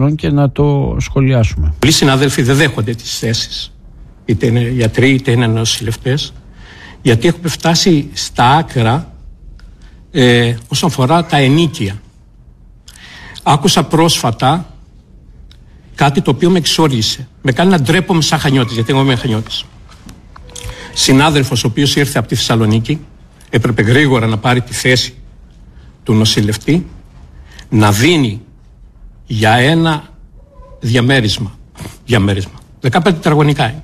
και να το σχολιάσουμε. Πολλοί συνάδελφοι δεν δέχονται τις θέσεις, είτε είναι γιατροί είτε είναι νοσηλευτές, γιατί έχουμε φτάσει στα άκρα όσον αφορά τα ενοίκια. Άκουσα πρόσφατα κάτι το οποίο με εξόργησε. Με κάνει να ντρέπομαι σαν Χανιώτης, γιατί εγώ είμαι Χανιώτης. Συνάδελφος ο οποίος ήρθε από τη Θεσσαλονίκη, έπρεπε γρήγορα να πάρει τη θέση του νοσηλευτή, να δίνει για ένα διαμέρισμα 15 τετραγωνικά είναι,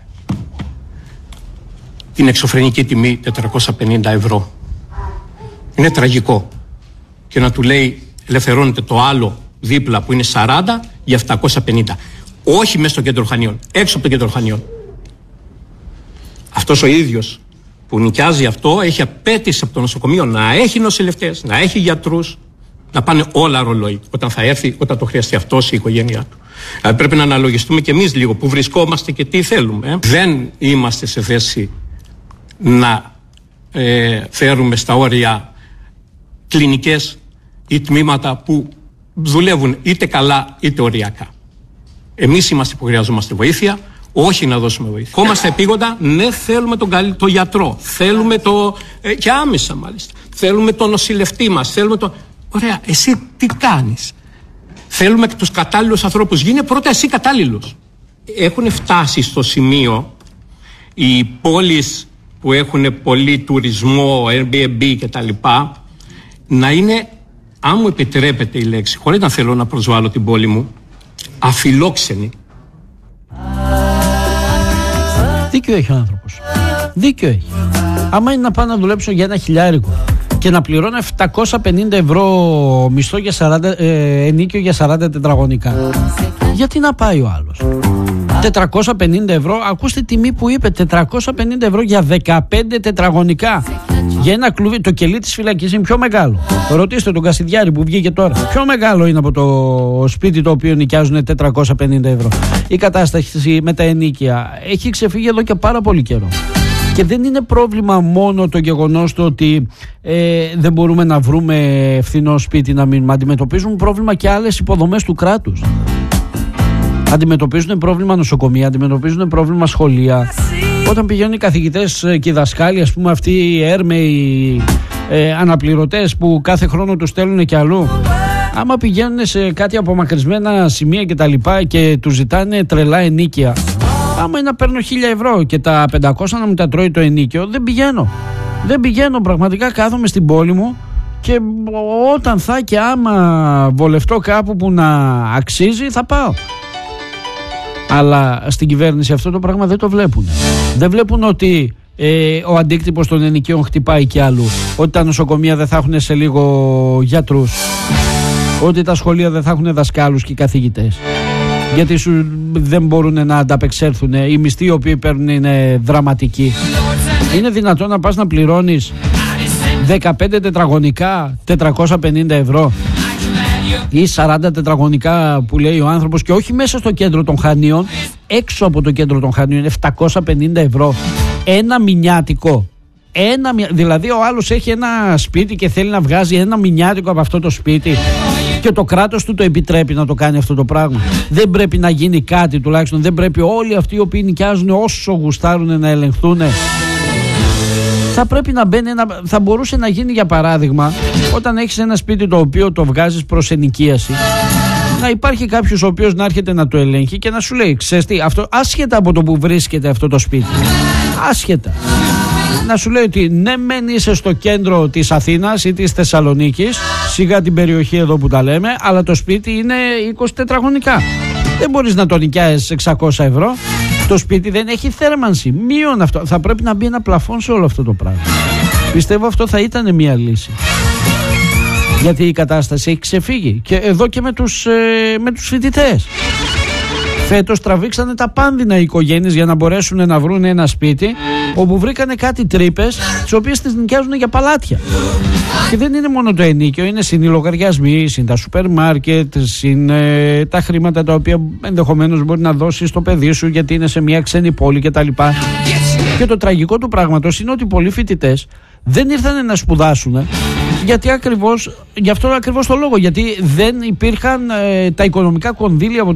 την εξωφρενική τιμή 450 ευρώ. Είναι τραγικό. Και να του λέει ελευθερώνεται το άλλο δίπλα που είναι 40 για 750. Όχι μέσα στο κέντρο Χανίων, έξω από το κέντρο Χανίων. Αυτός ο ίδιος που νοικιάζει αυτό έχει απέτηση από το νοσοκομείο να έχει νοσηλευτές, να έχει γιατρούς, να πάνε όλα ρολόι όταν θα έρθει, όταν το χρειαστεί αυτός η οικογένειά του. Πρέπει να αναλογιστούμε και εμείς λίγο που βρισκόμαστε και τι θέλουμε. Δεν είμαστε σε θέση να φέρουμε στα όρια κλινικές ή τμήματα που δουλεύουν είτε καλά είτε οριακά. Εμείς είμαστε που χρειαζόμαστε βοήθεια, όχι να δώσουμε βοήθεια. Κόμαστε επίγοντα, ναι, θέλουμε τον γιατρό, θέλουμε και άμεσα μάλιστα, θέλουμε τον νοσηλευτή μας, θέλουμε τον... Ωραία, εσύ τι κάνεις? Θέλουμε τους κατάλληλους ανθρώπους. Γίνε πρώτα εσύ κατάλληλος. Έχουν φτάσει στο σημείο οι πόλεις που έχουν πολύ τουρισμό, Airbnb κτλ. Να είναι, αν μου επιτρέπετε η λέξη, χωρίς να θέλω να προσβάλλω την πόλη μου, αφιλόξενοι. Δίκιο έχει ο άνθρωπος. Δίκιο έχει. Άμα είναι να πάω να δουλέψω για $1,000 και να πληρώνω 750 ευρώ μισθό για 40, ενίκιο για 40 τετραγωνικά, γιατί να πάει ο άλλος? 450 ευρώ, ακούστε τιμή που είπε, 450 ευρώ για 15 τετραγωνικά. Για ένα κλουβί, το κελί της φυλακής είναι πιο μεγάλο. Ρωτήστε τον Κασιδιάρη που βγήκε τώρα. Πιο μεγάλο είναι από το σπίτι το οποίο νοικιάζουν 450 ευρώ. Η κατάσταση με τα ενίκια έχει ξεφύγει εδώ και πάρα πολύ καιρό. Και δεν είναι πρόβλημα μόνο το γεγονός το ότι δεν μπορούμε να βρούμε φθηνό σπίτι να μείνουμε. Αντιμετωπίζουν πρόβλημα και άλλες υποδομές του κράτους. Αντιμετωπίζουν πρόβλημα νοσοκομεία, αντιμετωπίζουν πρόβλημα σχολεία. Όταν πηγαίνουν οι καθηγητές και οι δασκάλοι, ας πούμε, αυτοί οι έρμεοι αναπληρωτές που κάθε χρόνο τους στέλνουν και αλλού, άμα πηγαίνουν σε κάτι απομακρυσμένα σημεία και τα λοιπά και τους ζητάνε τρελά ενίκια, άμα είναι να παίρνω 1.000 ευρώ και τα 500 να μου τα τρώει το ενίκιο, δεν πηγαίνω, πραγματικά κάθομαι στην πόλη μου και όταν θα και άμα βολευτώ κάπου που να αξίζει θα πάω. Αλλά στην κυβέρνηση αυτό το πράγμα δεν το βλέπουν. Δεν βλέπουν ότι ο αντίκτυπος των ενοικίων χτυπάει και αλλού. Ότι τα νοσοκομεία δεν θα έχουν σε λίγο γιατρούς. Ότι τα σχολεία δεν θα έχουν δασκάλους και καθηγητές. Γιατί δεν μπορούν να ανταπεξέλθουν. Οι μισθοί οι οποίοι παίρνουν είναι δραματικοί. Είναι δυνατόν να πας να πληρώνεις 15 τετραγωνικά 450 ευρώ ή 40 τετραγωνικά που λέει ο άνθρωπος, και όχι μέσα στο κέντρο των Χανίων, έξω από το κέντρο των Χανίων, 750 ευρώ ένα μηνιάτικο. Δηλαδή ο άλλος έχει ένα σπίτι και θέλει να βγάζει ένα μηνιάτικο από αυτό το σπίτι και το κράτος του το επιτρέπει να το κάνει αυτό το πράγμα. Δεν πρέπει να γίνει κάτι, τουλάχιστον δεν πρέπει όλοι αυτοί οι οποίοι νοικιάζουν όσο γουστάρουν να ελεγχθούν? Θα πρέπει να μπαίνει θα μπορούσε να γίνει, για παράδειγμα, όταν έχεις ένα σπίτι το οποίο το βγάζεις προς ενοικίαση, να υπάρχει κάποιος ο οποίος να έρχεται να το ελέγχει και να σου λέει, ξέρεις τι, αυτό, άσχετα από το που βρίσκεται αυτό το σπίτι, άσχετα, να σου λέει ότι ναι, μεν είσαι στο κέντρο της Αθήνας ή της Θεσσαλονίκης, σιγά την περιοχή εδώ που τα λέμε, αλλά το σπίτι είναι 20 τετραγωνικά. Δεν μπορείς να το νοικιάσεις 600 ευρώ. Το σπίτι δεν έχει θέρμανση. Μείον αυτό. Θα πρέπει να μπει ένα πλαφόν σε όλο αυτό το πράγμα. Πιστεύω αυτό θα ήταν μια λύση. Γιατί η κατάσταση έχει ξεφύγει. Και εδώ και με τους φοιτητές. Φέτος τραβήξανε τα πάνδυνα οι οικογένειες για να μπορέσουν να βρουν ένα σπίτι όπου βρήκανε κάτι τρύπες, τις οποίες τις νοικιάζουν για παλάτια. Και δεν είναι μόνο το ενίκιο, είναι συν οι λογαριασμοί, συν τα σούπερ μάρκετ, συν τα χρήματα τα οποία ενδεχομένως μπορεί να δώσεις στο παιδί σου γιατί είναι σε μια ξένη πόλη κτλ. Και το τραγικό του πράγματος είναι ότι πολλοί φοιτητές δεν ήρθαν να σπουδάσουν. Γι' αυτό ακριβώς το λόγο. Γιατί δεν υπήρχαν τα οικονομικά κονδύλια από